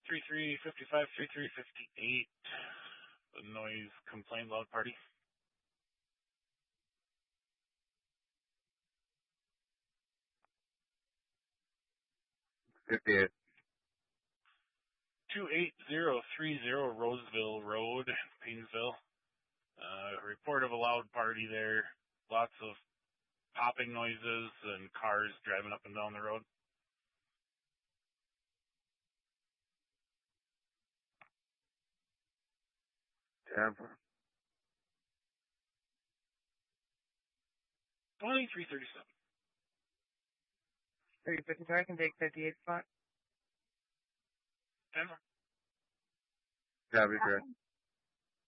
3355, 3358. The noise complaint loud party. 58. 28030 Roseville Road, Painesville. Report of a loud party there. Lots of popping noises and cars driving up and down the road. Tampa. 2337. 3052, I can take 58 spot. Denver. Copy, correct.